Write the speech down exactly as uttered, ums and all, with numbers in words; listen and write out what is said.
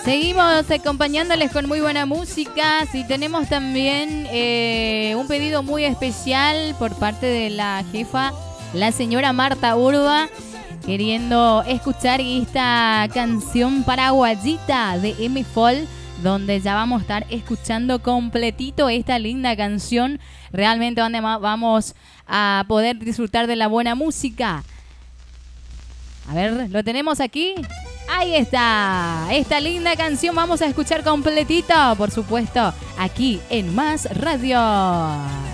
Seguimos acompañándoles con muy buena música. Sí, tenemos también eh, un pedido muy especial por parte de la jefa, la señora Marta Urba, queriendo escuchar esta canción paraguayita de M. Fall, donde ya vamos a estar escuchando completito esta linda canción, realmente donde vamos a poder disfrutar de la buena música. A ver, ¿lo tenemos aquí? Ahí está, esta linda canción vamos a escuchar completito, por supuesto, aquí en Más Radio.